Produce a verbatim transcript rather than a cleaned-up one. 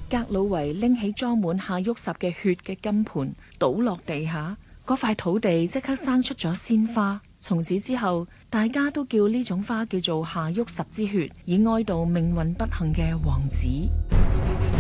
格魯維拎起裝滿夏沃什嘅血嘅金盤，倒落地下，嗰塊土地即刻生出咗鮮花。從此之後，大家都叫呢種花叫做夏沃什之血，以哀悼命運不幸嘅王子。